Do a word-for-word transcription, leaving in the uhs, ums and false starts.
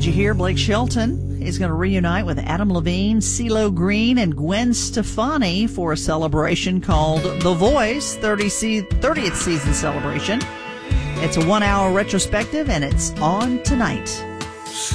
Did you hear Blake Shelton? He's going to reunite with Adam Levine, CeeLo Green, and Gwen Stefani for a celebration called The Voice thirtieth season celebration. It's a one-hour retrospective, and it's on tonight.